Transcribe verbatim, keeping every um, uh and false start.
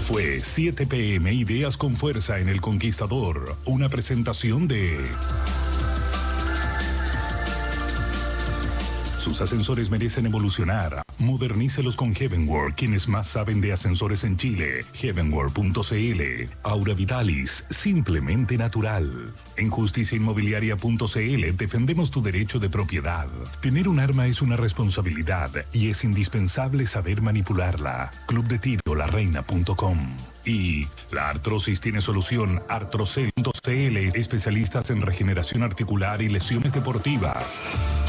Fue siete pe eme, ideas con fuerza en El Conquistador. Una presentación de... Sus ascensores merecen evolucionar. Modernícelos con Heavenworld, quienes más saben de ascensores en Chile. heavenworld punto c l. Aura Vitalis, simplemente natural. En justicia inmobiliaria punto c l defendemos tu derecho de propiedad. Tener un arma es una responsabilidad y es indispensable saber manipularla. Club de Tiro La Reina punto com. Y la artrosis tiene solución. artrocel punto c l, especialistas en regeneración articular y lesiones deportivas.